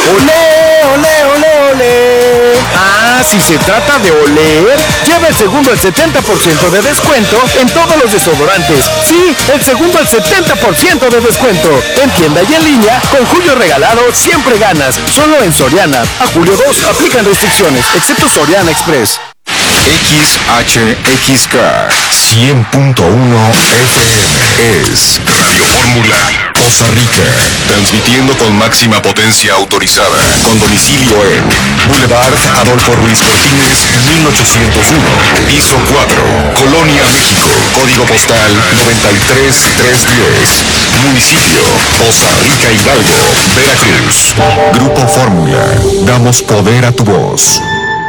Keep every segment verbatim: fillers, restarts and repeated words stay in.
¡Olé, olé, olé, olé! Ah, si se trata de oler, lleva el segundo al setenta por ciento de descuento en todos los desodorantes. Sí, el segundo al setenta por ciento de descuento. En tienda y en línea, con Julio Regalado siempre ganas. Solo en Soriana. A julio dos aplican restricciones, excepto Soriana Express. X H X K cien punto uno F M es Radio Fórmula Costa Rica, transmitiendo con máxima potencia autorizada, con domicilio en Boulevard Adolfo Ruiz Cortines, mil ochocientos uno, piso cuatro, Colonia, México, código postal noventa y tres mil trescientos diez, municipio Costa Rica Hidalgo, Veracruz. Grupo Fórmula, damos poder a tu voz.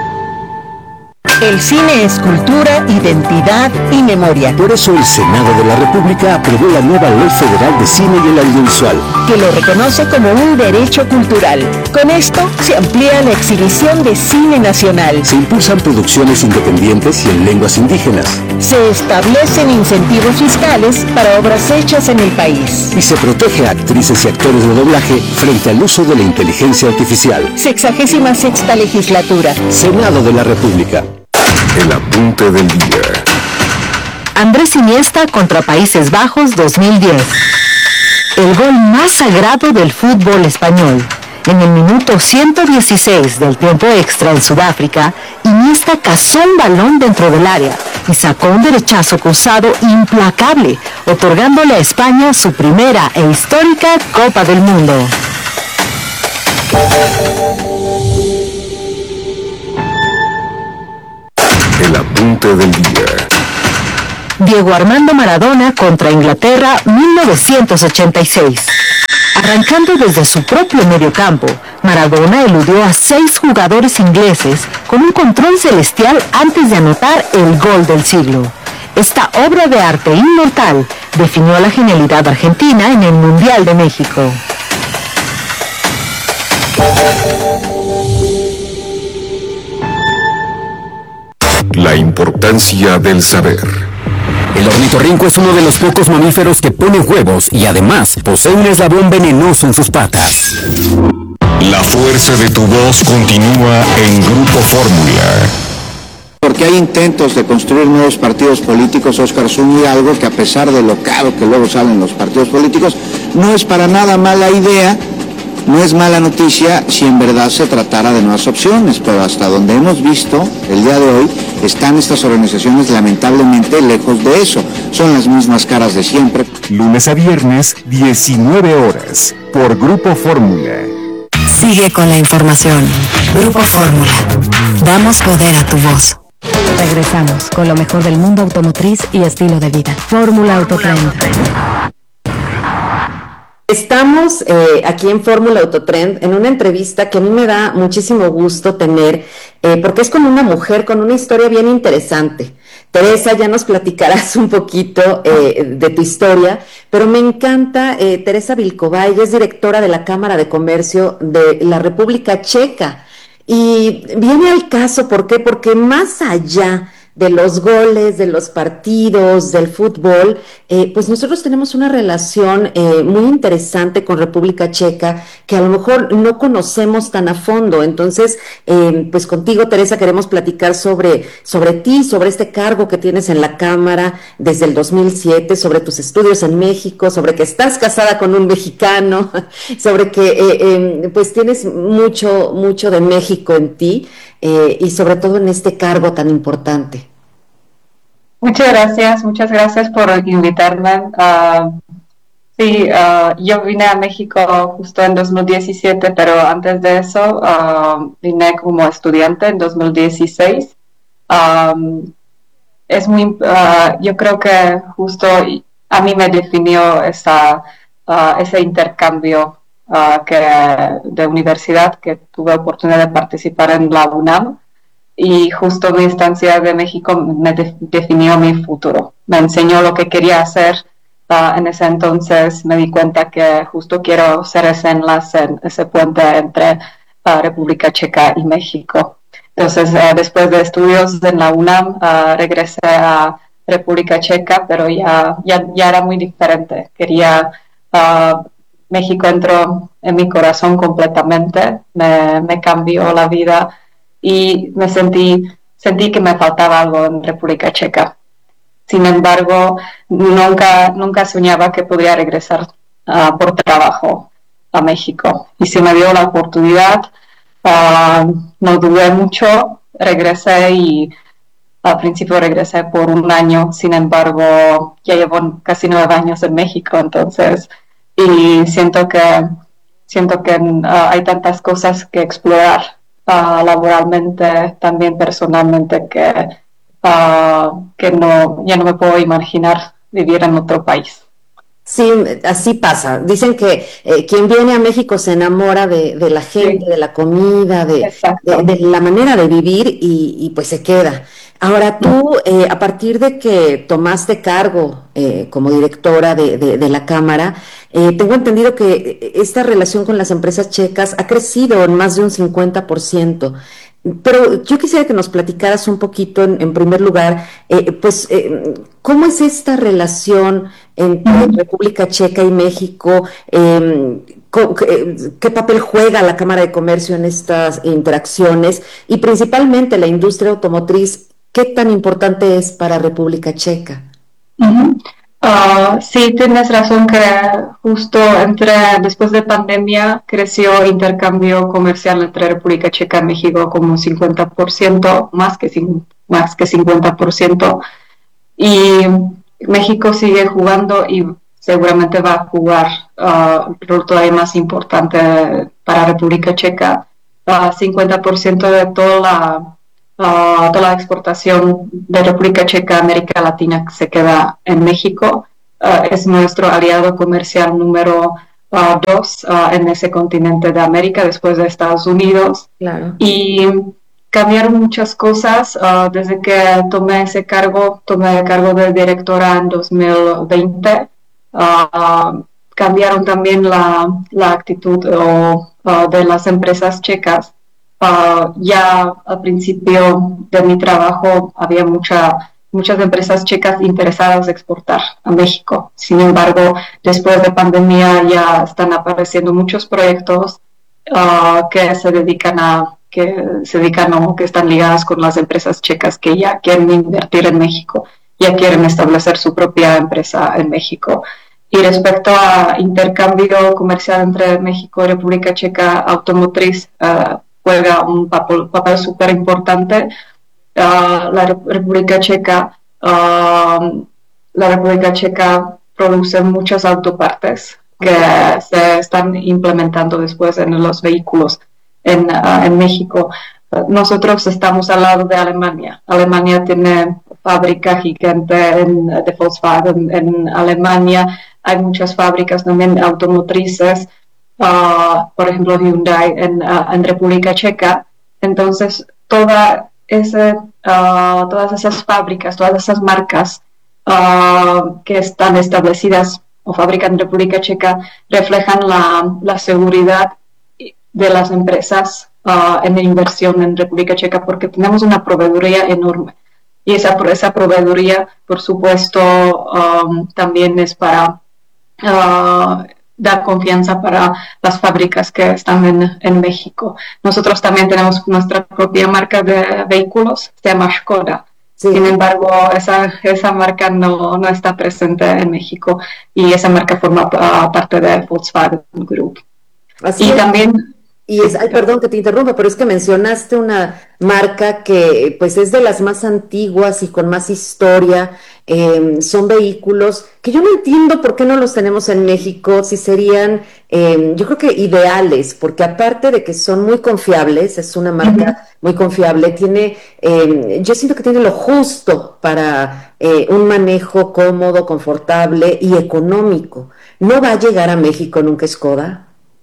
El cine es cultura, identidad y memoria. Por eso el Senado de la República aprobó la nueva Ley Federal de Cine y el Audiovisual, que lo reconoce como un derecho cultural. Con esto se amplía la exhibición de cine nacional. Se impulsan producciones independientes y en lenguas indígenas. Se establecen incentivos fiscales para obras hechas en el país. Y se protege a actrices y actores de doblaje frente al uso de la inteligencia artificial. Sexagésima sexta legislatura. Senado de la República. El apunte del día. Andrés Iniesta contra Países Bajos dos mil diez. El gol más sagrado del fútbol español. En el minuto ciento dieciséis del tiempo extra en Sudáfrica, Iniesta cazó un balón dentro del área y sacó un derechazo cruzado implacable, otorgándole a España su primera e histórica Copa del Mundo. El apunte del día. Diego Armando Maradona contra Inglaterra mil novecientos ochenta y seis. Arrancando desde su propio mediocampo, Maradona eludió a seis jugadores ingleses con un control celestial antes de anotar el gol del siglo. Esta obra de arte inmortal definió la genialidad argentina en el Mundial de México. La importancia del saber. El ornitorrinco es uno de los pocos mamíferos que pone huevos y además posee un eslabón venenoso en sus patas. La fuerza de tu voz continúa en Grupo Fórmula. Porque hay intentos de construir nuevos partidos políticos, Óscar Zúñiga, algo que a pesar de lo caro que luego salen los partidos políticos, no es para nada mala idea, no es mala noticia si en verdad se tratara de nuevas opciones, pero hasta donde hemos visto el día de hoy, están estas organizaciones lamentablemente lejos de eso, son las mismas caras de siempre. Lunes a viernes, diecinueve horas, por Grupo Fórmula. Sigue con la información. Grupo Fórmula. Damos poder a tu voz. Regresamos con lo mejor del mundo automotriz y estilo de vida. Fórmula Autotrend. Estamos eh, aquí en Fórmula Autotrend en una entrevista que a mí me da muchísimo gusto tener, eh, porque es con una mujer con una historia bien interesante. Teresa, ya nos platicarás un poquito eh, de tu historia, pero me encanta, eh, Teresa Vilkova, ella es directora de la Cámara de Comercio de la República Checa. Y viene al caso, ¿por qué? Porque más allá de los goles, de los partidos, del fútbol, eh, pues nosotros tenemos una relación eh, muy interesante con República Checa que a lo mejor no conocemos tan a fondo. Entonces, eh, pues contigo, Teresa, queremos platicar sobre, sobre ti, sobre este cargo que tienes en la Cámara desde el dos mil siete, sobre tus estudios en México, sobre que estás casada con un mexicano, sobre que eh, eh, pues tienes mucho, mucho de México en ti. Eh, y sobre todo en este cargo tan importante. Muchas gracias, muchas gracias por invitarme. Uh, sí, uh, yo vine a México justo en dos mil diecisiete, pero antes de eso uh, vine como estudiante en dos mil dieciséis. Um, es muy, uh, yo creo que justo a mí me definió esa, uh, ese intercambio Uh, que, de universidad, que tuve oportunidad de participar en la UNAM, y justo mi estancia de México me de, definió mi futuro, me enseñó lo que quería hacer. Uh, en ese entonces me di cuenta que justo quiero ser ese enlace, ese puente entre uh, República Checa y México. Entonces, uh, después de estudios en la UNAM, uh, regresé a República Checa, pero ya, ya, ya era muy diferente. Quería uh, México entró en mi corazón completamente, me, me cambió la vida y me sentí, sentí que me faltaba algo en República Checa. Sin embargo, nunca, nunca soñaba que podría regresar uh, por trabajo a México. Y se me dio la oportunidad, uh, no dudé mucho, regresé y al principio regresé por un año. Sin embargo, ya llevo casi nueve años en México, entonces, y siento que, siento que uh, hay tantas cosas que explorar uh, laboralmente, también personalmente, que Uh, que no, ya no me puedo imaginar vivir en otro país. Sí, así pasa. Dicen que eh, quien viene a México se enamora de, de la gente, sí, de la comida, de, de, de la manera de vivir y, y pues se queda. Ahora tú, eh, a partir de que tomaste cargo eh, como directora de, de, de la Cámara, eh, tengo entendido que esta relación con las empresas checas ha crecido en más de un cincuenta por ciento. Pero yo quisiera que nos platicaras un poquito, en, en primer lugar, eh, pues, eh, ¿cómo es esta relación entre uh-huh. República Checa y México? Eh, ¿qué, ¿Qué papel juega la Cámara de Comercio en estas interacciones? Y principalmente la industria automotriz, ¿qué tan importante es para República Checa? Uh-huh. Uh, sí, tienes razón que justo entre después de pandemia creció intercambio comercial entre República Checa y México como un cincuenta por ciento, más que, más que cincuenta por ciento, y México sigue jugando y seguramente va a jugar uh, un rol todavía más importante para República Checa. Uh, cincuenta por ciento de toda la Uh, toda la exportación de República Checa a América Latina se queda en México. Uh, es nuestro aliado comercial número uh, dos uh, en ese continente de América, después de Estados Unidos. Claro. Y cambiaron muchas cosas uh, desde que tomé ese cargo, tomé el cargo de directora en dos mil veinte. Uh, cambiaron también la, la actitud uh, uh, de las empresas checas. Uh, ya al principio de mi trabajo había mucha, muchas empresas checas interesadas en exportar a México. Sin embargo, después de pandemia ya están apareciendo muchos proyectos uh, que se dedican a que se dedican o que están ligadas con las empresas checas que ya quieren invertir en México, ya quieren establecer su propia empresa en México. Y respecto a intercambio comercial entre México y República Checa automotriz, uh, juega un papel, papel súper importante. Uh, la República Checa, uh, la República Checa produce muchas autopartes que se están implementando después en los vehículos en, uh, en México. Uh, nosotros estamos al lado de Alemania. Alemania tiene fábrica gigante en, de Volkswagen en Alemania. Hay muchas fábricas también automotrices. Uh, por ejemplo Hyundai en, uh, en República Checa. Entonces toda ese, uh, todas esas fábricas, todas esas marcas uh, que están establecidas o fabrican en República Checa reflejan la, la seguridad de las empresas uh, en inversión en República Checa, porque tenemos una proveeduría enorme y esa, esa proveeduría por supuesto um, también es para uh, da confianza para las fábricas que están en, en México. Nosotros también tenemos nuestra propia marca de vehículos, se llama Škoda. Sí. Sin embargo, esa, esa marca no, no está presente en México y esa marca forma uh, parte de Volkswagen Group. Así y es. también... Y es, ay, perdón que te interrumpa, pero es que mencionaste una marca que pues es de las más antiguas y con más historia. Eh, son vehículos que yo no entiendo por qué no los tenemos en México, si serían, eh, yo creo que ideales, porque aparte de que son muy confiables, es una marca uh-huh. muy confiable, tiene, eh, yo siento que tiene lo justo para eh, un manejo cómodo, confortable y económico. ¿No va a llegar a México nunca Škoda?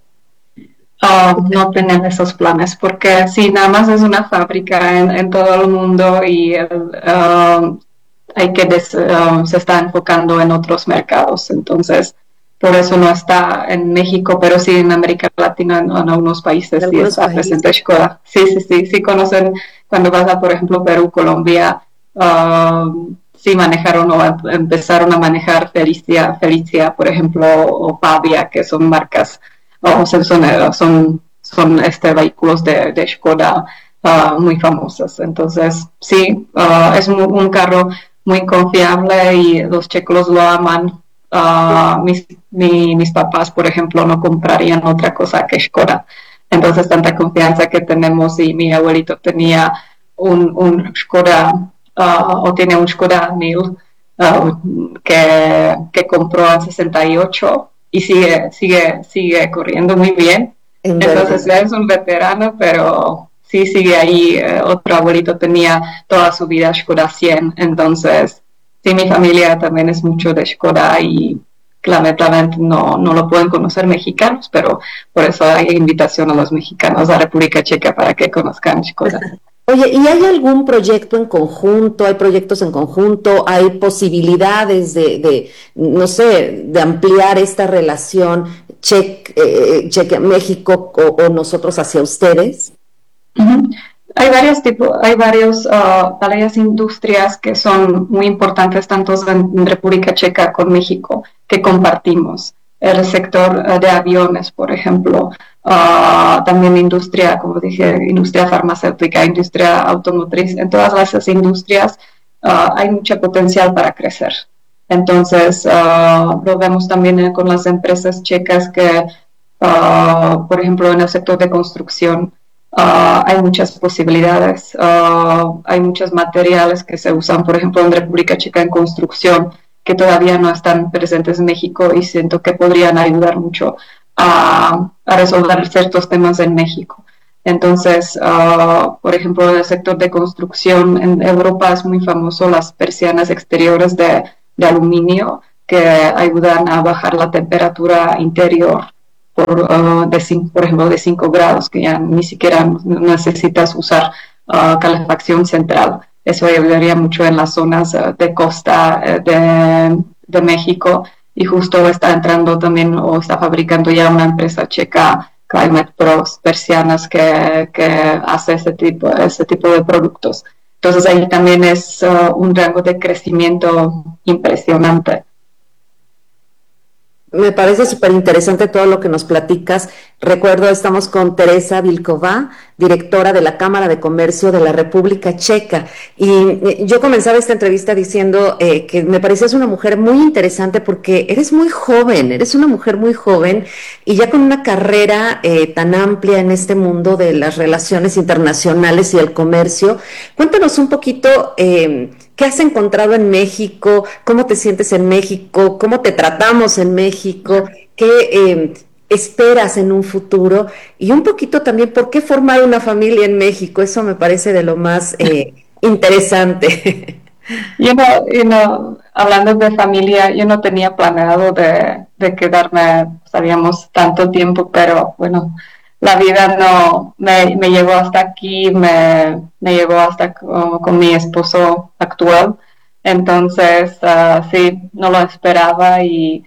Uh, no tienen esos planes, porque sí, nada más es una fábrica en, en todo el mundo y uh, hay que des, uh, se está enfocando en otros mercados, entonces por eso no está en México, pero sí en América Latina, en, en algunos países sí está presente Škoda. Sí, sí, sí, sí conocen cuando vas a, por ejemplo, Perú, Colombia, uh, sí manejaron o em- empezaron a manejar Felicia, Felicia, por ejemplo, o Pavia, que son marcas, o son, son, son, son este, vehículos de, de Skoda uh, muy famosos. Entonces, sí, uh, es un, un carro muy confiable y los checos lo aman. Uh, mis, mi, mis papás, por ejemplo, no comprarían otra cosa que Skoda. Entonces, tanta confianza que tenemos, y mi abuelito tenía un, un Skoda, uh, o tiene un Skoda mil uh, que, que compró en sesenta y ocho y sigue, sigue, sigue corriendo muy bien. Entonces, ya es un veterano, pero sí sigue ahí. Uh, otro abuelito tenía toda su vida Skoda cien. Entonces, sí, mi familia también es mucho de Skoda y lamentablemente no, no lo pueden conocer mexicanos, pero por eso hay invitación a los mexicanos a República Checa para que conozcan Skoda. Oye, ¿y hay algún proyecto en conjunto? ¿Hay proyectos en conjunto? ¿Hay posibilidades de, de no sé, de ampliar esta relación Checa, eh, Checa México o, o nosotros hacia ustedes? Uh-huh. Hay varios tipos, hay varios, uh, varias industrias que son muy importantes tanto en República Checa con México que compartimos. El sector uh, de aviones, por ejemplo, uh, también industria, como dije, industria farmacéutica, industria automotriz. En todas esas industrias uh, hay mucho potencial para crecer. Entonces, uh, lo vemos también con las empresas checas que, uh, por ejemplo, en el sector de construcción, Uh, hay muchas posibilidades, uh, hay muchos materiales que se usan, por ejemplo, en República Checa en construcción, que todavía no están presentes en México y siento que podrían ayudar mucho a, a resolver ciertos temas en México. Entonces, uh, por ejemplo, en el sector de construcción en Europa es muy famoso las persianas exteriores de, de aluminio que ayudan a bajar la temperatura interior. Por, uh, de cinco, por ejemplo, de cinco grados, que ya ni siquiera necesitas usar uh, calefacción central. Eso ayudaría mucho en las zonas uh, de costa uh, de, de México, y justo está entrando también o está fabricando ya una empresa checa, Climate Pros, persianas, que, que hace ese tipo, ese tipo de productos. Entonces ahí también es uh, un rango de crecimiento impresionante. Me parece súper interesante todo lo que nos platicas. Recuerdo, estamos con Teresa Vilková, directora de la Cámara de Comercio de la República Checa. Y eh, yo comenzaba esta entrevista diciendo eh, que me parecías una mujer muy interesante porque eres muy joven, eres una mujer muy joven y ya con una carrera eh, tan amplia en este mundo de las relaciones internacionales y el comercio. Cuéntanos un poquito eh, ¿qué has encontrado en México? ¿Cómo te sientes en México? ¿Cómo te tratamos en México? ¿Qué eh, esperas en un futuro? Y un poquito también, ¿por qué formar una familia en México? Eso me parece de lo más eh, interesante. Yo no, yo no, hablando de familia, yo no tenía planeado de, de quedarme, sabíamos, tanto tiempo, pero bueno, la vida no me, me llevó hasta aquí, me, me llevó hasta con, con mi esposo actual. Entonces, uh, sí, no lo esperaba, y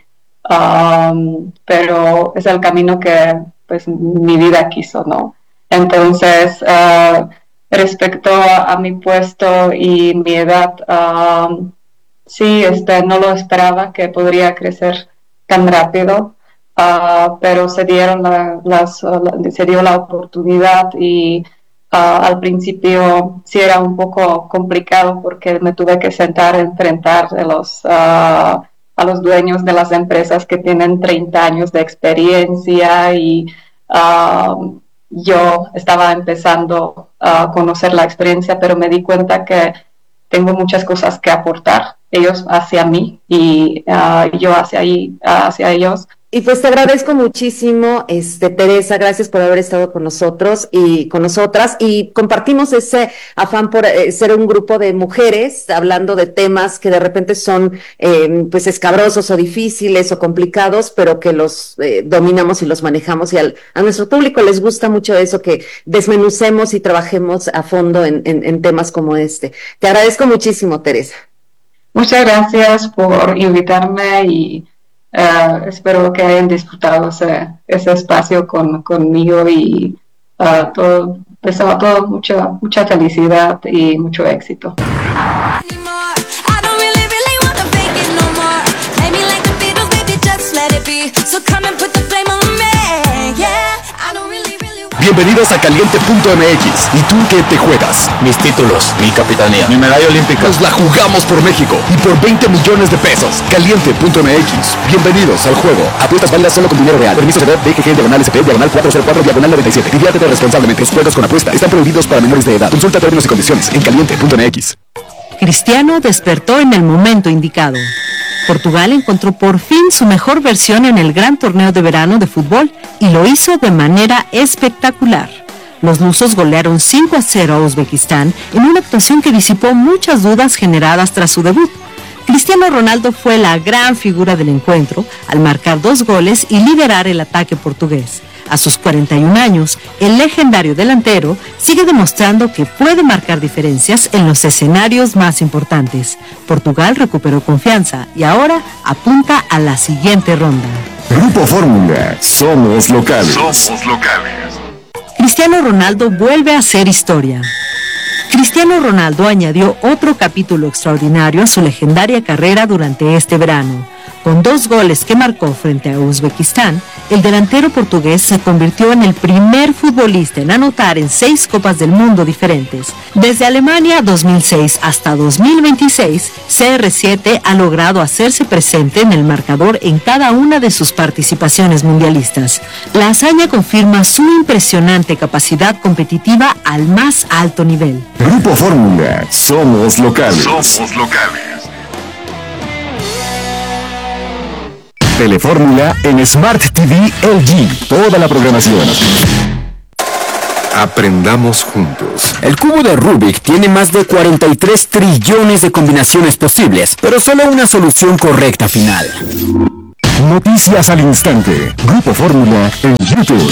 um, pero es el camino que pues mi vida quiso, ¿no? Entonces, uh, respecto a, a mi puesto y mi edad, um, sí, este, no lo esperaba que podría crecer tan rápido. Uh, pero se dieron la, las, uh, la, se dio la oportunidad, y uh, al principio sí era un poco complicado porque me tuve que sentar a enfrentar a los, uh, a los dueños de las empresas que tienen treinta años de experiencia, y uh, yo estaba empezando a conocer la experiencia, pero me di cuenta que tengo muchas cosas que aportar, ellos hacia mí y uh, yo hacia, ahí, hacia ellos. Y pues te agradezco muchísimo, este, Teresa, gracias por haber estado con nosotros y con nosotras, y compartimos ese afán por eh, ser un grupo de mujeres hablando de temas que de repente son eh, pues escabrosos o difíciles o complicados, pero que los eh, dominamos y los manejamos, y al, a nuestro público les gusta mucho eso, que desmenucemos y trabajemos a fondo en, en, en temas como este. Te agradezco muchísimo, Teresa. Muchas gracias por invitarme, y Uh, espero que hayan disfrutado ese, ese espacio con, conmigo, y uh, todo, deseo a todos mucha, mucha felicidad y mucho éxito. I don't really Bienvenidos a Caliente punto M X. ¿Y tú qué te juegas? Mis títulos, mi capitanía, mi medalla olímpica. Nos la jugamos por México y por veinte millones de pesos. Caliente punto M X. Bienvenidos al juego. Apuestas válidas solo con dinero real. Permiso de D G G, diagonal S P, diagonal cuatro cero cuatro, diagonal noventa y siete. Diviértete responsablemente. Los juegos con apuesta están prohibidos para menores de edad. Consulta términos y condiciones en Caliente punto M X. Cristiano despertó en el momento indicado. Portugal encontró por fin su mejor versión en el gran torneo de verano de fútbol y lo hizo de manera espectacular. Los lusos golearon cinco a cero a Uzbekistán en una actuación que disipó muchas dudas generadas tras su debut. Cristiano Ronaldo fue la gran figura del encuentro al marcar dos goles y liderar el ataque portugués. A sus cuarenta y un años, el legendario delantero sigue demostrando que puede marcar diferencias en los escenarios más importantes. Portugal recuperó confianza y ahora apunta a la siguiente ronda. Grupo Fórmula, somos locales. Somos locales. Cristiano Ronaldo vuelve a hacer historia. Cristiano Ronaldo añadió otro capítulo extraordinario a su legendaria carrera durante este verano. Con dos goles que marcó frente a Uzbekistán, el delantero portugués se convirtió en el primer futbolista en anotar en seis Copas del Mundo diferentes. Desde Alemania dos mil seis hasta dos mil veintiséis, C R siete ha logrado hacerse presente en el marcador en cada una de sus participaciones mundialistas. La hazaña confirma su impresionante capacidad competitiva al más alto nivel. Grupo Fórmula, somos locales. Somos locales. Telefórmula en Smart T V L G. Toda la programación. Aprendamos juntos. El cubo de Rubik tiene más de cuarenta y tres trillones de combinaciones posibles, pero solo una solución correcta final. Noticias al instante. Grupo Fórmula en YouTube.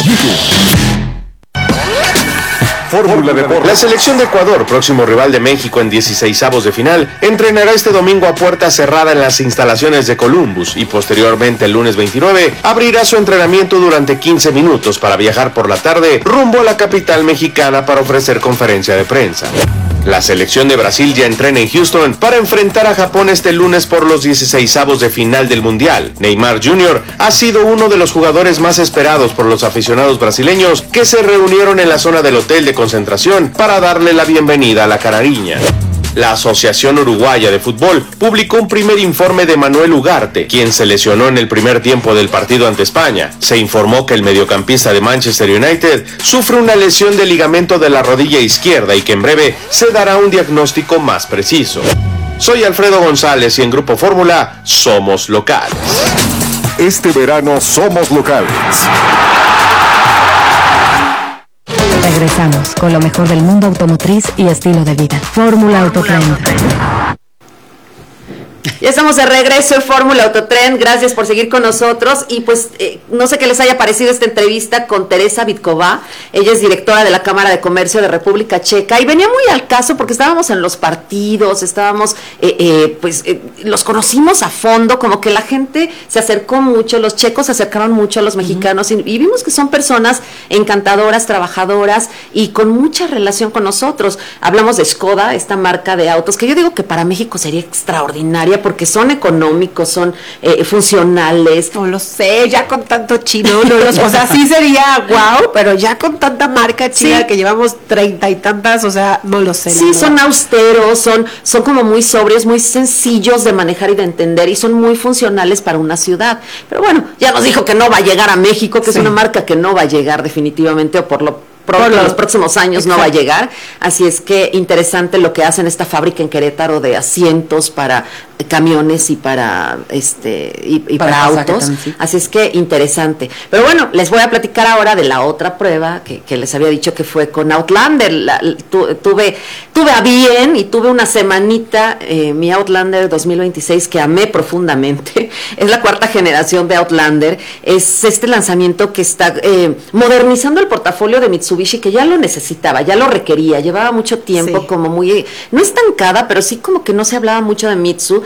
Fórmula Deportes. La selección de Ecuador, próximo rival de México en dieciseisavos de final, entrenará este domingo a puerta cerrada en las instalaciones de Columbus y posteriormente el lunes veintinueve abrirá su entrenamiento durante quince minutos para viajar por la tarde rumbo a la capital mexicana para ofrecer conferencia de prensa. La selección de Brasil ya entrena en Houston para enfrentar a Japón este lunes por los dieciseisavos de final del Mundial. Neymar junior ha sido uno de los jugadores más esperados por los aficionados brasileños que se reunieron en la zona del hotel de concentración para darle la bienvenida a la canariña. La Asociación Uruguaya de Fútbol publicó un primer informe de Manuel Ugarte, quien se lesionó en el primer tiempo del partido ante España. Se informó que el mediocampista de Manchester United sufre una lesión de ligamento de la rodilla izquierda y que en breve se dará un diagnóstico más preciso. Soy Alfredo González y en Grupo Fórmula somos locales. Este verano somos locales. Regresamos con lo mejor del mundo automotriz y estilo de vida. Fórmula Autotrend. Ya estamos de regreso en Fórmula Autotrend, gracias por seguir con nosotros y pues eh, no sé qué les haya parecido esta entrevista con Teresa Vitková. Ella es directora de la Cámara de Comercio de República Checa y venía muy al caso porque estábamos en los partidos, estábamos, eh, eh, pues eh, los conocimos a fondo, como que la gente se acercó mucho, los checos se acercaron mucho a los mexicanos uh-huh. y, y vimos que son personas encantadoras, trabajadoras y con mucha relación con nosotros. Hablamos de Skoda, esta marca de autos que yo digo que para México sería extraordinaria porque son económicos, son eh, funcionales. No lo sé, ya con tanto chino, no los, o sea, sí sería wow, pero ya con tanta marca china sí. que llevamos treinta y tantas, o sea, no lo sé. Sí, son austeros, son, son como muy sobrios, muy sencillos de manejar y de entender y son muy funcionales para una ciudad. Pero bueno, ya nos dijo que no va a llegar a México, que sí. es una marca que no va a llegar definitivamente o por lo Por los próximos años Exacto. no va a llegar, así es que interesante lo que hacen esta fábrica en Querétaro de asientos para camiones y para este y, y para, para autos, también, sí. así es que interesante. Pero bueno, les voy a platicar ahora de la otra prueba que, que les había dicho que fue con Outlander. La, tu, tuve tuve a bien y tuve una semanita eh, mi Outlander dos mil veintiséis que amé profundamente. Es la cuarta generación de Outlander, es este lanzamiento que está eh, modernizando el portafolio de Mitsubishi, que ya lo necesitaba, ya lo requería, llevaba mucho tiempo sí. como muy, no estancada, pero sí como que no se hablaba mucho de Mitsu,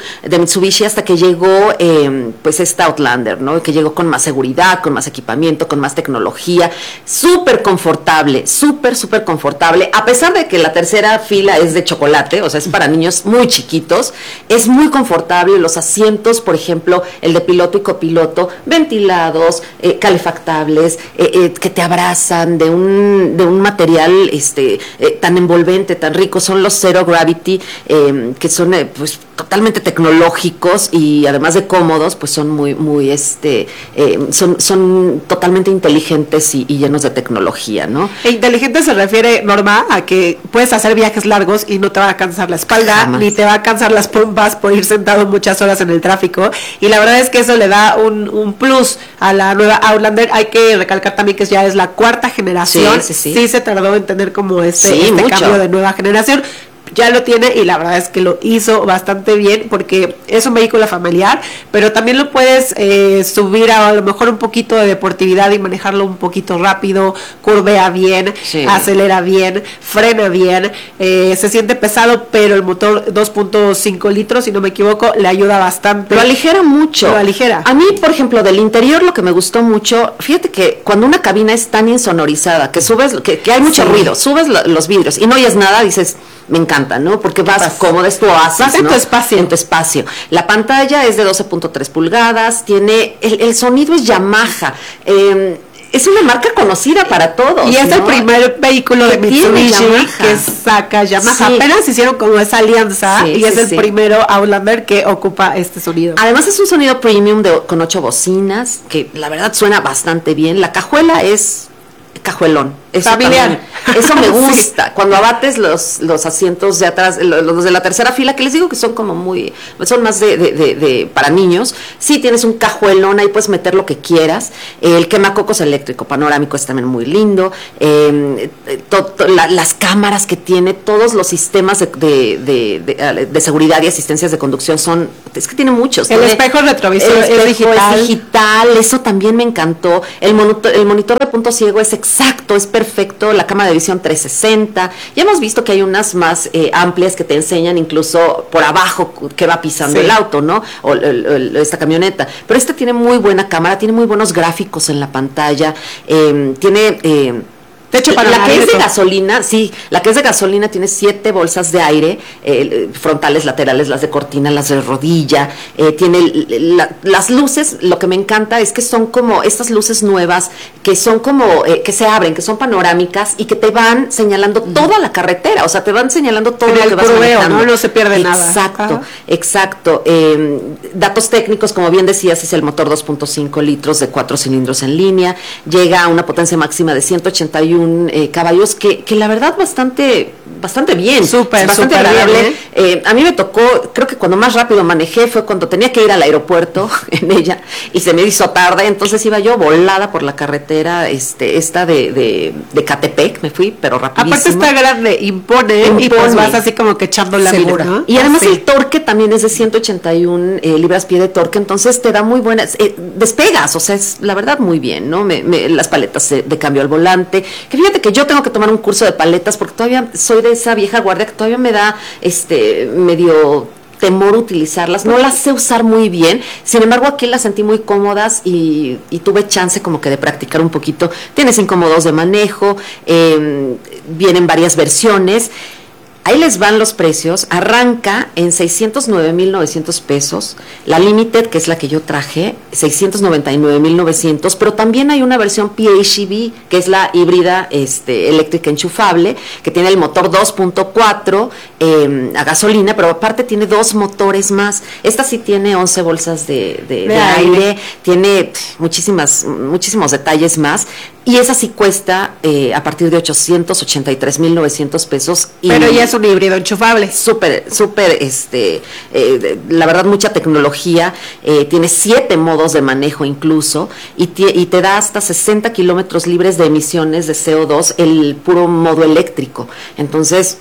de Mitsubishi hasta que llegó eh, pues esta Outlander, ¿no? Que llegó con más seguridad, con más equipamiento, con más tecnología, súper confortable, súper, súper confortable, a pesar de que la tercera fila es de chocolate, o sea, es para niños muy chiquitos, es muy confortable, los asientos, por ejemplo, el de piloto y copiloto, ventilados, eh, calefactables, eh, eh, que te abrazan, de un, de un material este, eh, tan envolvente, tan rico, son los Zero Gravity, eh, que son eh, pues totalmente tecnológicos y además de cómodos, pues son muy, muy, este, eh, son, son totalmente inteligentes y, y llenos de tecnología, ¿no? E inteligente se refiere, Norma, a que puedes hacer viajes largos y no te va a cansar la espalda, Jamás. ni te va a cansar las pompas por ir sentado muchas horas en el tráfico, y la verdad es que eso le da un, un plus a la nueva Outlander. Hay que recalcar también que ya es la cuarta generación, sí, sí, sí. sí se tardó en tener como este, sí, este mucho. cambio de nueva generación. Ya lo tiene y la verdad es que lo hizo bastante bien porque es un vehículo familiar, pero también lo puedes eh, subir a, a lo mejor un poquito de deportividad y manejarlo un poquito rápido, curvea bien, sí. acelera bien, frena bien, eh, se siente pesado, pero el motor dos punto cinco litros, si no me equivoco, le ayuda bastante. Lo aligera mucho. Lo aligera. A mí, por ejemplo, del interior lo que me gustó mucho, fíjate que cuando una cabina es tan insonorizada, que subes, que, que hay mucho sí. ruido, subes lo, los vidrios y no oyes nada, dices... Me encanta, ¿no? Porque vas Pas. cómodo, es tu oasis, en ¿no? tu espacio. En tu espacio. La pantalla es de doce punto tres pulgadas, tiene, el, el sonido es Yamaha, eh, es una marca conocida para todos. Y es ¿no? el primer vehículo de Mitsubishi que saca Yamaha. Sí. Apenas hicieron como esa alianza sí, y sí, es el sí. primero Outlander que ocupa este sonido. Además es un sonido premium de, con ocho bocinas, que la verdad suena bastante bien. La cajuela es cajuelón. Eso familiar. También, eso me gusta. Sí. Cuando abates los, los asientos de atrás, los, los de la tercera fila, que les digo que son como muy, son más de, de, de, de para niños. Sí, tienes un cajuelón, ahí puedes meter lo que quieras. El quemacocos eléctrico panorámico es también muy lindo. Eh, to, to, la, las cámaras que tiene, todos los sistemas de, de, de, de, de seguridad y asistencias de conducción son, es que tiene muchos. El tiene, espejo retrovisor el espejo es digital. Es digital, eso también me encantó. El monitor, el monitor de punto ciego es exacto, es perfecto. Perfecto, la cámara de visión trescientos sesenta. Ya hemos visto que hay unas más eh, amplias que te enseñan incluso por abajo que va pisando sí. el auto, ¿no? O el, el, esta camioneta. Pero este tiene muy buena cámara, tiene muy buenos gráficos en la pantalla, eh, tiene... Eh, De hecho, para la que es de gasolina, sí, la que es de gasolina tiene siete bolsas de aire, eh, frontales, laterales, las de cortina, las de rodilla, eh, tiene la, las luces, lo que me encanta es que son como estas luces nuevas, que son como, eh, que se abren, que son panorámicas y que te van señalando mm. toda la carretera, o sea, te van señalando todo en lo el que vas purveo, manejando. ¿no? No se pierde exacto, nada. Exacto, exacto. Eh, datos técnicos, como bien decías, es el motor dos punto cinco litros de cuatro cilindros en línea, llega a una potencia máxima de ciento ochenta y uno Eh, caballos que, que la verdad bastante bastante bien, súper, bastante súper agradable. bien, ¿eh? Eh, a mí me tocó, creo que cuando más rápido manejé fue cuando tenía que ir al aeropuerto en ella y se me hizo tarde, entonces iba yo volada por la carretera este esta de, de, de Catepec, me fui, pero rapidísimo. Aparte está grande, impone, impone. y pues vas así como que echando la segura, vida, ¿no? Y además sí. el torque también es de ciento ochenta y uno eh, libras-pie de torque, entonces te da muy buenas, eh, despegas, o sea, es la verdad muy bien, ¿no? Me, me, las paletas de, de cambio al volante, que fíjate que yo tengo que tomar un curso de paletas porque todavía soy de esa vieja guardia que todavía me da este medio temor utilizarlas, no las sé usar muy bien, sin embargo aquí las sentí muy cómodas y, y tuve chance como que de practicar un poquito. Tiene cinco modos de manejo, eh, vienen varias versiones. Ahí les van los precios, arranca en seiscientos nueve mil novecientos pesos, la Limited, que es la que yo traje, seiscientos noventa y nueve mil novecientos, pero también hay una versión P H E V, que es la híbrida este, eléctrica enchufable, que tiene el motor dos punto cuatro eh, a gasolina, pero aparte tiene dos motores más. Esta sí tiene once bolsas de, de, de, de aire, aire, tiene muchísimas, muchísimos detalles más. Y esa sí cuesta eh, a partir de ochocientos ochenta y tres mil novecientos pesos. Y pero ya es un híbrido enchufable. Súper, súper, este, eh, la verdad, mucha tecnología. Eh, tiene siete modos de manejo incluso. Y, t- y te da hasta sesenta kilómetros libres de emisiones de C O dos, el puro modo eléctrico. Entonces, pues,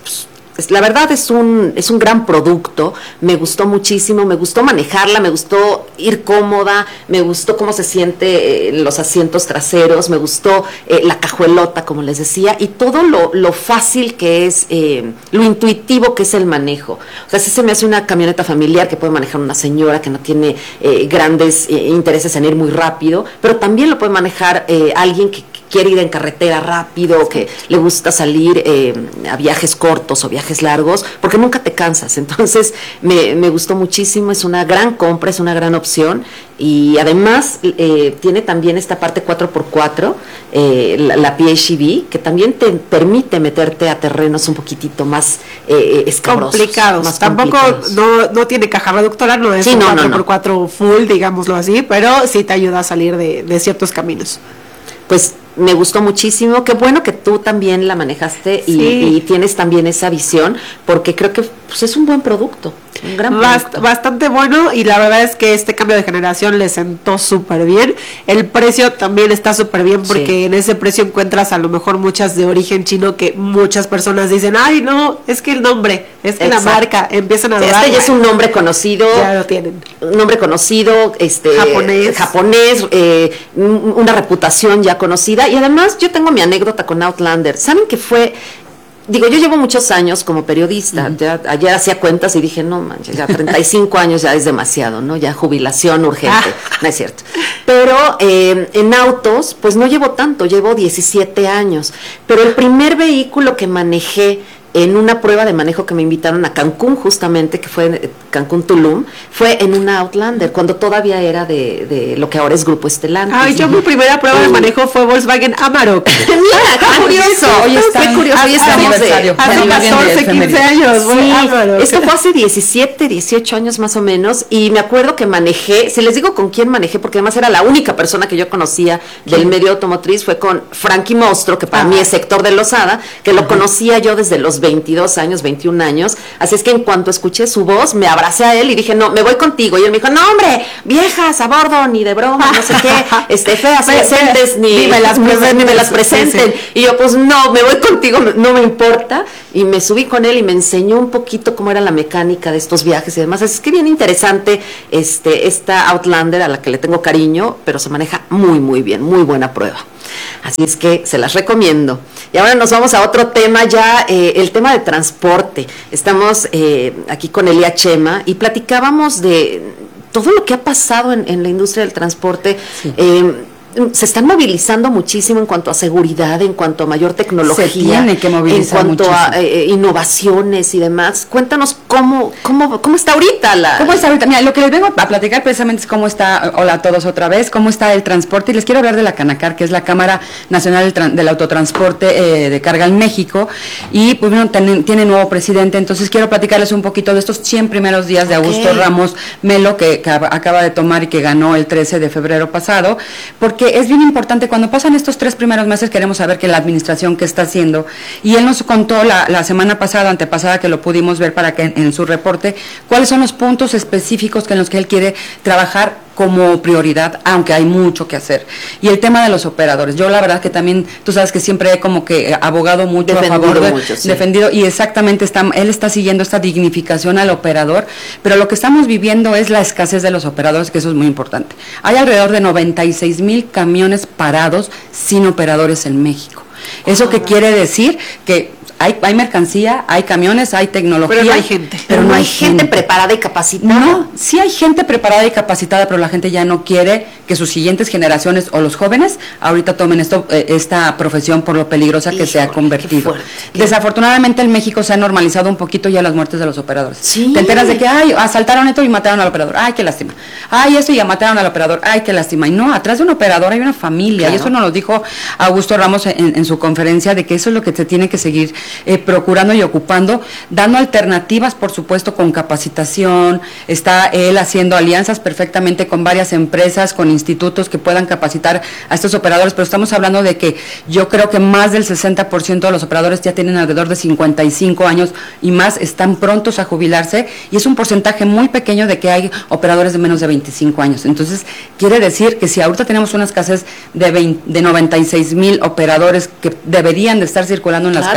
la verdad es un, es un gran producto, me gustó muchísimo, me gustó manejarla, me gustó ir cómoda, me gustó cómo se siente eh, los asientos traseros, me gustó eh, la cajuelota, como les decía, y todo lo, lo fácil que es, eh, lo intuitivo que es el manejo. O sea, sí se me hace una camioneta familiar que puede manejar una señora que no tiene eh, grandes eh, intereses en ir muy rápido, pero también lo puede manejar eh, alguien que quiere ir en carretera rápido, que le gusta salir eh, a viajes cortos o viajes largos, porque nunca te cansas. Entonces me, me gustó muchísimo, es una gran compra, es una gran opción, y además eh, tiene también esta parte cuatro por cuatro, eh, la, la P H E V, que también te permite meterte a terrenos un poquitito más eh, escabrosos. Complicados. Más Tampoco complicados. No, no tiene caja reductora, no es sí, un no, cuatro no, por cuatro no. full, digámoslo así, pero sí te ayuda a salir de, de ciertos caminos. Pues me gustó muchísimo, qué bueno que tú también la manejaste y, Sí. y tienes también esa visión, porque creo que pues, es un buen producto, un gran Bast- producto. bastante bueno, y la verdad es que este cambio de generación le sentó súper bien. El precio también está súper bien, porque Sí. en ese precio encuentras a lo mejor muchas de origen chino que muchas personas dicen, ay no, es que el nombre, es que Exacto. la marca, empiezan a Sí, dudar. este ya es un nombre conocido, Ya lo tienen. un nombre conocido, este Japonés. japonés, eh, un- una reputación ya conocida, y además yo tengo mi anécdota con Outlander. ¿Saben que fue? Digo, yo llevo muchos años como periodista, uh-huh. ya, ayer hacía cuentas y dije, no manches, ya treinta y cinco años ya es demasiado, ¿no? Ya jubilación urgente, ah. no es cierto. Pero eh, en autos, pues no llevo tanto, llevo diecisiete años, pero el primer vehículo que manejé en una prueba de manejo que me invitaron a Cancún, justamente, que fue Cancún Tulum, fue en una Outlander, cuando todavía era de, de lo que ahora es Grupo Stellantis. Ay, yo mi primera prueba uh. de manejo fue Volkswagen Amarok. Mira, qué curioso. Hoy está, qué curioso. Hoy estamos de, hace catorce, quince años. Sí, Amarok. Esto fue hace diecisiete, dieciocho años más o menos, y me acuerdo que manejé, si les digo con quién manejé, porque además era la única persona que yo conocía del medio automotriz, fue con Frankie Mostro, que para ah. mí es Héctor de Lozada, que lo uh-huh. conocía yo desde los veintidós años, veintiún años, así es que en cuanto escuché su voz, me abracé a él y dije, no, me voy contigo, y él me dijo, no hombre, viejas a bordo, ni de broma, no sé qué, este, feas presentes, ni, ni me las presenten, ni me las presenten, sí. y yo pues no, me voy contigo, no me importa, y me subí con él y me enseñó un poquito cómo era la mecánica de estos viajes y demás, así es que bien interesante este, esta Outlander a la que le tengo cariño, pero se maneja muy muy bien, muy buena prueba. Así es que se las recomiendo. Y ahora nos vamos a otro tema ya, eh, el tema de transporte. Estamos eh, aquí con Elia Chema y platicábamos de todo lo que ha pasado en, en la industria del transporte. Sí. Eh, se están movilizando muchísimo en cuanto a seguridad, en cuanto a mayor tecnología, se tiene que movilizar en cuanto muchísimo. a eh, innovaciones y demás. Cuéntanos cómo cómo cómo está ahorita la cómo está ahorita. Mira, lo que les vengo a platicar precisamente es cómo está, hola a todos otra vez, cómo está el transporte, y les quiero hablar de la Canacar, que es la Cámara Nacional del, del Autotransporte eh, de Carga en México, y pues bueno, ten, tiene nuevo presidente, entonces quiero platicarles un poquito de estos cien primeros días de Augusto okay. Ramos Melo, que, que acaba de tomar y que ganó el trece de febrero pasado, porque que es bien importante, cuando pasan estos tres primeros meses queremos saber que la administración que está haciendo, y él nos contó la, la semana pasada, antepasada, que lo pudimos ver para que en, en su reporte, cuáles son los puntos específicos que en los que él quiere trabajar como prioridad, aunque hay mucho que hacer. Y el tema de los operadores, yo la verdad que también, tú sabes que siempre he como que abogado mucho defendido a favor de, mucho, sí. defendido, y exactamente está, él está siguiendo esta dignificación al operador, pero lo que estamos viviendo es la escasez de los operadores, que eso es muy importante. Hay alrededor de noventa y seis mil camiones parados sin operadores en México. Eso que quiere decir que hay, hay mercancía, hay camiones, hay tecnología. Pero no hay gente. Pero no hay gente, gente preparada y capacitada. No, sí hay gente preparada y capacitada, pero la gente ya no quiere que sus siguientes generaciones o los jóvenes ahorita tomen esto, eh, esta profesión por lo peligrosa Híjole, que se ha convertido. Fuerte, Desafortunadamente en México se ha normalizado un poquito ya las muertes de los operadores. Sí. Te enteras de que, ay, asaltaron esto y mataron al operador. Ay, qué lástima. Ay, esto y ya mataron al operador. Ay, qué lástima. Y no, atrás de un operador hay una familia. Claro. Y eso nos lo dijo Augusto Ramos en, en su conferencia, de que eso es lo que se tiene que seguir eh, procurando y ocupando, dando alternativas, por supuesto, con capacitación. Está él haciendo alianzas perfectamente con varias empresas, con institutos que puedan capacitar a estos operadores, pero estamos hablando de que yo creo que más del sesenta por ciento de los operadores ya tienen alrededor de cincuenta y cinco años y más, están prontos a jubilarse, y es un porcentaje muy pequeño de que hay operadores de menos de veinticinco años. Entonces, quiere decir que si ahorita tenemos una escasez de, veinte, de noventa y seis mil operadores que deberían de estar circulando en las, claro, carrer, en claro.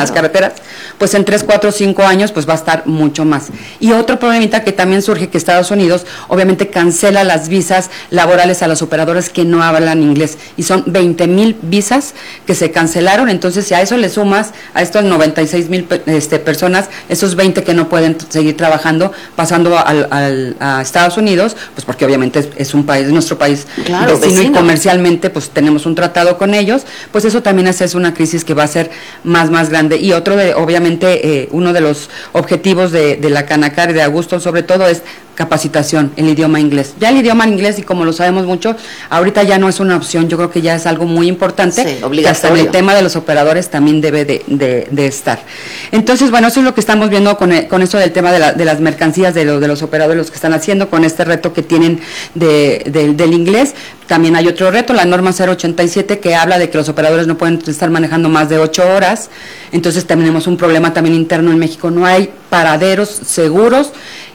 las carreteras, pues en tres, cuatro, cinco años pues va a estar mucho más. Y otro problemita que también surge, que Estados Unidos obviamente cancela las visas laborales a los operadores que no hablan inglés, y son veinte mil visas que se cancelaron. Entonces si a eso le sumas a estas noventa y seis mil este, personas, esos veinte que no pueden seguir trabajando, pasando al, al, a Estados Unidos, pues porque obviamente es, es un país, nuestro país claro, vecino, vecino, y comercialmente pues tenemos un tratado con ellos, pues eso también es, es una crisis que va a ser más, más grande. Y otro de, obviamente, eh, uno de los objetivos de, de la Canacar y de Augusto sobre todo es capacitación, el idioma inglés. Ya el idioma inglés, y como lo sabemos mucho, ahorita ya no es una opción, yo creo que ya es algo muy importante, sí, que hasta en el tema de los operadores también debe de, de, de estar. Entonces, bueno, eso es lo que estamos viendo con, el, con esto del tema de, la, de las mercancías, de, lo, de los operadores, los que están haciendo, con este reto que tienen de, de, del inglés. También hay otro reto, la norma cero ochenta y siete, que habla de que los operadores no pueden estar manejando más de ocho horas, entonces tenemos un problema también interno en México, no hay paraderos seguros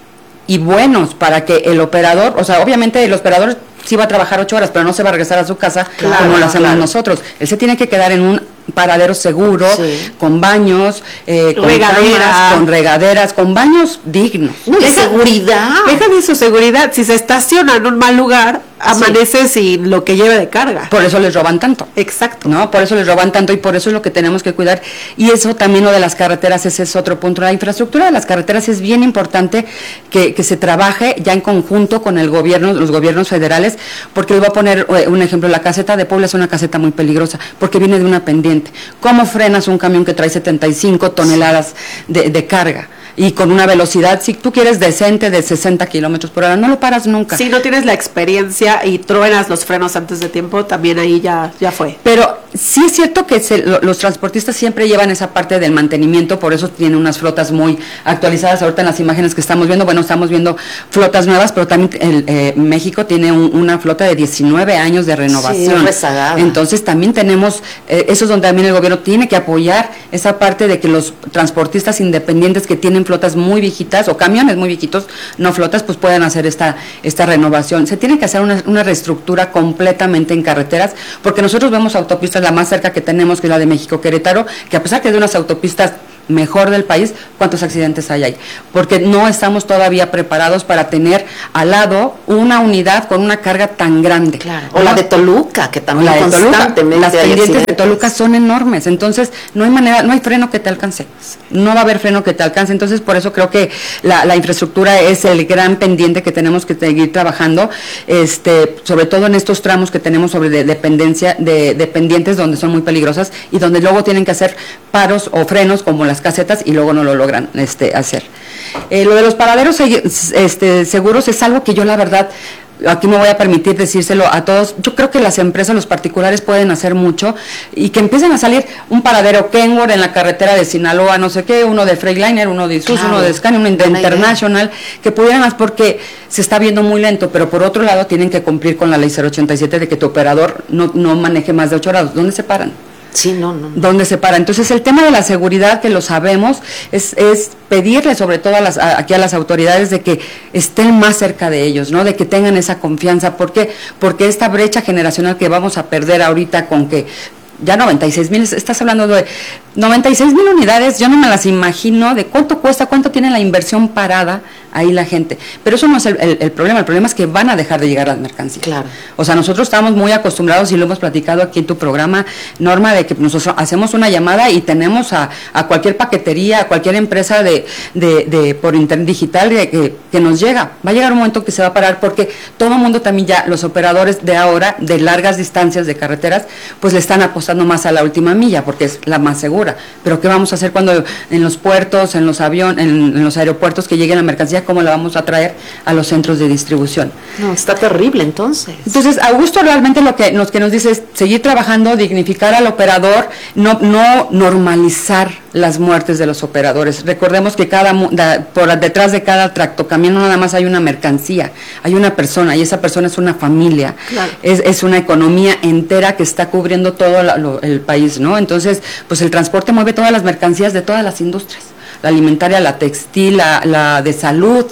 y buenos para que el operador, o sea, obviamente el operador sí va a trabajar ocho horas, pero no se va a regresar a su casa claro, como lo hacemos claro. nosotros. Él se tiene que quedar en un paradero seguro, sí. con baños, eh, con regaderas, camas, con regaderas, con baños dignos. No, de seguridad. Deja de su seguridad. Si se estaciona en un mal lugar, amanece sí. sin lo que lleve de carga. Por eso les roban tanto. Exacto. ¿No? Por eso les roban tanto y por eso es lo que tenemos que cuidar. Y eso también, lo de las carreteras, ese es otro punto. La infraestructura de las carreteras es bien importante que, que se trabaje ya en conjunto con el gobierno, los gobiernos federales, porque les voy a poner un ejemplo. La caseta de Puebla es una caseta muy peligrosa porque viene de una pendiente. ¿Cómo frenas un camión que trae setenta y cinco toneladas de, de carga? Y con una velocidad, si tú quieres decente, de sesenta kilómetros por hora, no lo paras nunca. Si no tienes la experiencia y truenas los frenos antes de tiempo, también ahí ya, ya fue. Pero sí es cierto que se, lo, los transportistas siempre llevan esa parte del mantenimiento, por eso tienen unas flotas muy actualizadas. Ahorita en las imágenes que estamos viendo, bueno, estamos viendo flotas nuevas, pero también el, eh, México tiene un, una flota de diecinueve años de renovación. Sí, rezagada. Entonces también tenemos, eh, eso es donde también el gobierno tiene que apoyar esa parte de que los transportistas independientes que tienen flotas muy viejitas o camiones muy viejitos, no flotas, pues puedan hacer esta esta renovación. Se tiene que hacer una, una reestructura completamente en carreteras, porque nosotros vemos autopistas, la más cerca que tenemos, que es la de México-Querétaro, que a pesar que es de unas autopistas mejor del país, ¿cuántos accidentes hay ahí? Porque no estamos todavía preparados para tener al lado una unidad con una carga tan grande. Claro. O ¿no? La de Toluca, que también la de constantemente Toluca, las pendientes de Toluca Toluca son enormes, entonces no hay manera, no hay freno que te alcance, no va a haber freno que te alcance. Entonces por eso creo que la, la infraestructura es el gran pendiente que tenemos que seguir trabajando, este, sobre todo en estos tramos que tenemos sobre de, dependencia de, de pendientes donde son muy peligrosas y donde luego tienen que hacer paros o frenos como las casetas y luego no lo logran este, hacer. Eh, lo de los paraderos este, seguros es algo que yo la verdad, aquí me voy a permitir decírselo a todos, yo creo que las empresas, los particulares pueden hacer mucho y que empiecen a salir un paradero Kenworth en la carretera de Sinaloa, no sé qué, uno de Freightliner, uno de Isuzu, claro, uno de Scania, uno de International, que pudieran más, porque se está viendo muy lento, pero por otro lado tienen que cumplir con la ley cero ochenta y siete de que tu operador no, no maneje más de ocho horas. ¿Dónde se paran? Sí, no, no, no. ¿Dónde se para? Entonces el tema de la seguridad, que lo sabemos, es, es pedirle sobre todo a las, a, aquí a las autoridades de que estén más cerca de ellos, ¿no? De que tengan esa confianza. ¿Por qué? Porque esta brecha generacional que vamos a perder ahorita con que ya noventa y seis mil, estás hablando de noventa y seis mil unidades, yo no me las imagino de cuánto cuesta, cuánto tiene la inversión parada ahí la gente, pero eso no es el, el, el problema, el problema es que van a dejar de llegar las mercancías. Claro. O sea, nosotros estamos muy acostumbrados y lo hemos platicado aquí en tu programa, Norma, de que nosotros hacemos una llamada y tenemos a, a cualquier paquetería, a cualquier empresa de, de, de por internet digital de, que, que nos llega, va a llegar un momento que se va a parar, porque todo el mundo también ya, los operadores de ahora, de largas distancias de carreteras, pues le están apostando más a la última milla, porque es la más segura. Pero ¿qué vamos a hacer cuando en los puertos, en los aviones, en, en los aeropuertos que llegue la mercancía, cómo la vamos a traer a los centros de distribución? No, está terrible entonces. Entonces, Augusto realmente lo que nos, que nos dice es seguir trabajando, dignificar al operador, no, no normalizar las muertes de los operadores. Recordemos que cada da, por detrás de cada tractocamión no nada más hay una mercancía, hay una persona, y esa persona es una familia, claro. es, es una economía entera que está cubriendo todo la, lo, el país, ¿no? Entonces, pues el transporte mueve todas las mercancías de todas las industrias, la alimentaria, la textil, la, la de salud,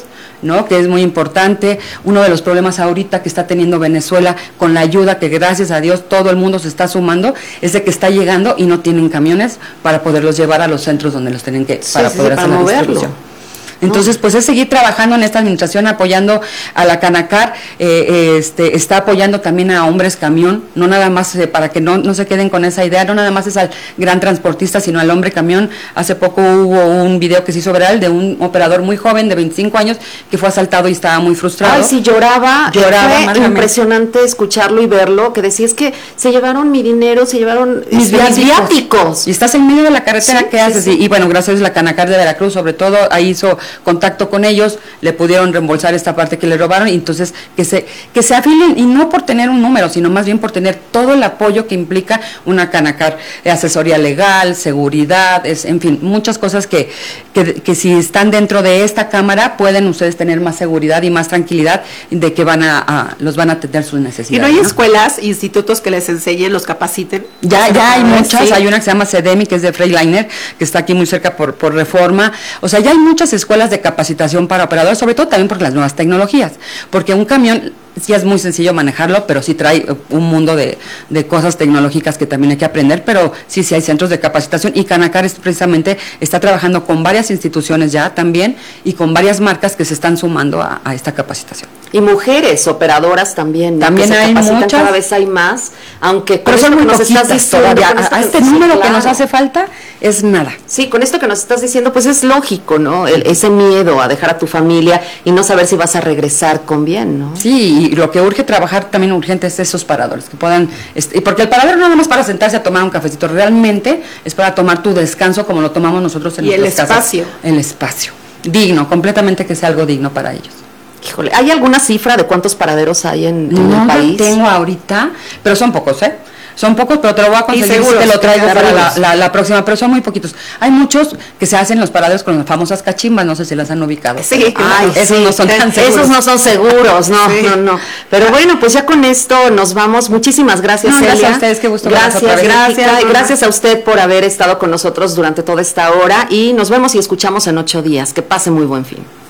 ¿no? Que es muy importante. Uno de los problemas ahorita que está teniendo Venezuela con la ayuda que gracias a Dios todo el mundo se está sumando es de que está llegando y no tienen camiones para poderlos llevar a los centros donde los tienen que, para sí, poder sí, hacer para la distribución. moverlo. Entonces, pues es seguir trabajando en esta administración, apoyando a la Canacar, eh, este, está apoyando también a Hombres Camión, no nada más eh, para que no, no se queden con esa idea, no nada más es al gran transportista, sino al hombre camión. Hace poco hubo un video que se hizo viral de un operador muy joven de veinticinco años que fue asaltado y estaba muy frustrado. Ay, sí, lloraba, lloraba fue impresionante escucharlo y verlo, que decía, es que se llevaron mi dinero, se llevaron mis viáticos. viáticos. Y estás en medio de la carretera, sí, ¿qué haces? Sí, sí. Y, y bueno, gracias a la Canacar de Veracruz, sobre todo, ahí hizo contacto con ellos, le pudieron reembolsar esta parte que le robaron, y entonces que se que se afilien, y no por tener un número, sino más bien por tener todo el apoyo que implica una Canacar, eh, asesoría legal, seguridad, es, en fin, muchas cosas que, que, que si están dentro de esta cámara pueden ustedes tener más seguridad y más tranquilidad de que van a, a los van a atender sus necesidades. Y no hay ¿no? escuelas, institutos que les enseñen, los capaciten. Ya, ya hay muchas, sí. Hay una que se llama CEDEMI, que es de Freightliner, que está aquí muy cerca por, por Reforma. O sea, ya hay muchas escuelas de capacitación para operadores, sobre todo también por las nuevas tecnologías, porque un camión sí es muy sencillo manejarlo, pero sí trae un mundo de, de cosas tecnológicas que también hay que aprender, pero sí, sí hay centros de capacitación, y Canacar es, precisamente está trabajando con varias instituciones ya también, y con varias marcas que se están sumando a, a esta capacitación. Y mujeres operadoras también, ¿no? También que se hay capacitan, muchas. Cada vez hay más, aunque con pero son esto muy que nos poquitas estás diciendo, todavía. con esto A, a que- este sí, número que claro. nos hace falta es nada. Sí, con esto que nos estás diciendo, pues es lógico, ¿no? El- ese miedo a dejar a tu familia y no saber si vas a regresar con bien, ¿no? Sí, y lo que urge trabajar también urgente es esos paradores, que puedan, este, porque el parador no nada más para sentarse a tomar un cafecito, realmente es para tomar tu descanso como lo tomamos nosotros en Y el nuestras casas. espacio. El espacio, digno, completamente que sea algo digno para ellos. Híjole, ¿hay alguna cifra de cuántos paraderos hay en, en No el la país? tengo ahorita, pero son pocos, ¿eh? Son pocos, pero te lo voy a conseguir, seguros, te lo traigo que para la, seguros. la, la próxima, pero son muy poquitos. Hay muchos que se hacen los paraderos con las famosas cachimbas, no sé si las han ubicado. Sí, pero, ay, esos sí, no son tan eh, seguros. Esos no son seguros, no, Sí. no, no. Pero bueno, pues ya con esto nos vamos. Muchísimas gracias, No, Celia. gracias a ustedes, qué gusto verlas Gracias, otra vez. gracias, Gracias, gracias a usted por haber estado con nosotros durante toda esta hora, y nos vemos y escuchamos en ocho días. Que pase muy buen fin.